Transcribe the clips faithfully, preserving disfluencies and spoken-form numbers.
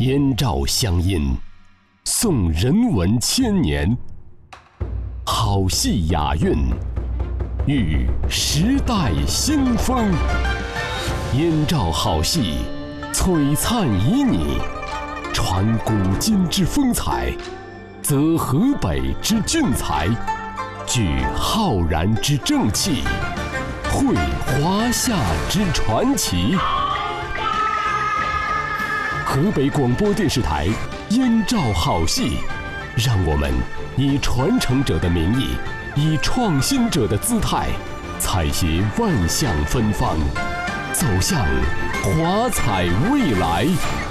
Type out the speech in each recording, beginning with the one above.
燕赵乡音，颂人文千年，好戏雅韵，遇时代新风。燕赵好戏，璀璨旖旎，传古今之风采，则河北之俊才，聚浩然之正气，绘华夏之传奇。河北广播电视台燕赵好戏，让我们以传承者的名义，以创新者的姿态，采撷万象芬芳，走向华彩未来。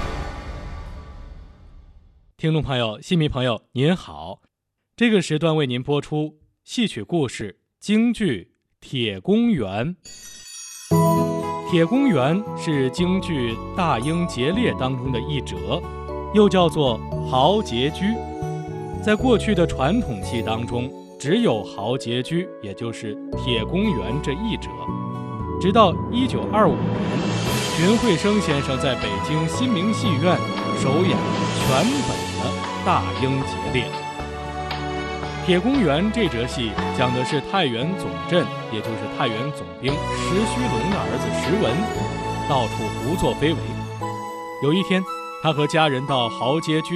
听众朋友、戏迷朋友您好，这个时段为您播出戏曲故事京剧《铁公园》。铁公园是京剧《大英劫猎》当中的一折，又叫做豪杰居。在过去的传统戏当中，只有豪杰居，也就是铁公园这一折。直到一九二五年，荀慧生先生在北京新明戏院首演全本的《大英劫猎》。铁公园这折戏讲的是太原总镇，也就是太原总兵石须龙的儿子石文，到处胡作非为。有一天，他和家人到豪杰居